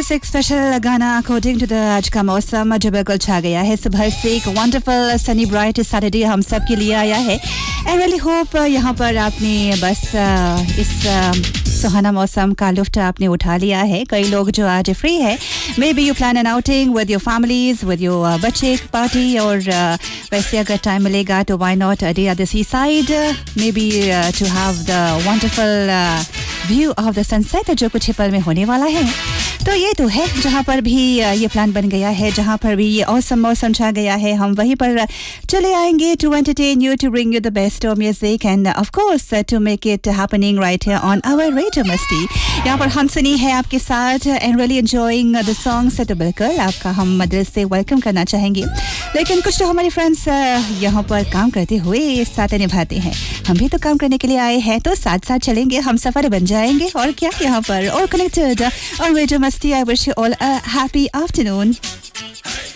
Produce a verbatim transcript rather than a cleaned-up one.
Music special गाना according to the आज का मौसम जो बिल्कुल छा गया है सुबह से एक वंडरफुल सनी ब्राइट सैटरडे हम सब के लिए आया है एंड रियली होप यहाँ पर आपने बस इस सुहाना मौसम का लुत्फ आपने उठा लिया है. कई लोग जो आज फ्री है, may be you plan N outing with your families with your बच्चे पार्टी और uh, वैसे अगर टाइम मिलेगा तो why not a day at the C side, may be to have the wonderful view of the sunset जो कुछ ही पल में होने वाला है. तो ये तो है जहाँ पर भी ये प्लान बन गया है, जहाँ पर भी ये औसम मौसम छा गया है, हम वहीं पर चले आएंगे to entertain you, to bring you the best of music end of course to make it happening right here on our radio मस्ती. यहाँ पर हम सुनी है आपके साथ and really enjoying the songs. तो बिल्कुल आपका हम दिल से वेलकम करना चाहेंगे, लेकिन कुछ तो हमारे फ्रेंड्स यहाँ पर काम करते हुए साथ निभाते हैं. हम भी तो काम करने के लिए आए हैं, तो साथ साथ चलेंगे, हम सफर बन जाएंगे और क्या यहाँ पर और कनेक्टेड और रेडियो मस्ती. I wish you all a happy afternoon.